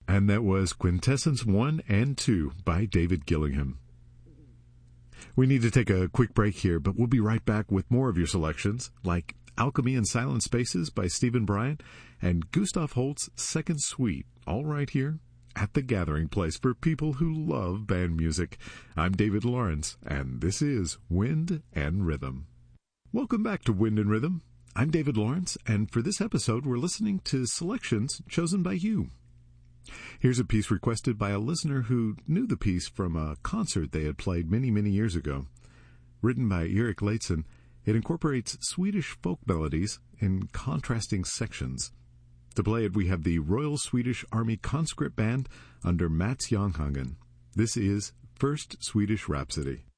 And that was Quintessence 1 and 2 by David Gillingham. We need to take a quick break here, but we'll be right back with more of your selections, like Alchemy in Silent Spaces by Stephen Bryant and Gustav Holst's Second Suite, all right here at The Gathering Place for people who love band music. I'm David Lawrence, and this is Wind and Rhythm. Welcome back to Wind and Rhythm. I'm David Lawrence, and for this episode, we're listening to selections chosen by you. Here's a piece requested by a listener who knew the piece from a concert they had played many, many years ago. Written by Erik Leitzen, it incorporates Swedish folk melodies in contrasting sections. To play it, we have the Royal Swedish Army Conscript Band under Mats Jonhagen. This is First Swedish Rhapsody.